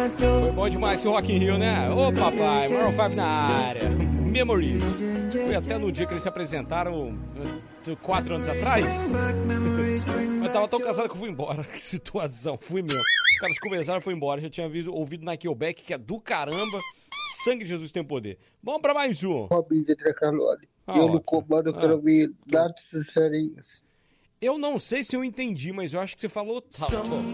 Foi bom demais esse Rock in Rio, né? Ô papai, Maroon 5 na área. Memories. Foi até no dia que eles se apresentaram 4 anos atrás. Mas tava tão casado que eu fui embora. Que situação, fui mesmo. Os caras conversaram e foi embora. Já tinha ouvido Nickelback, que é do caramba. Sangue de Jesus tem poder. Vamos pra mais um. Robin Vedra Carlone. Eu no comando, eu quero ouvir dados serinhos. Eu não sei se eu entendi, mas eu acho que você falou tal.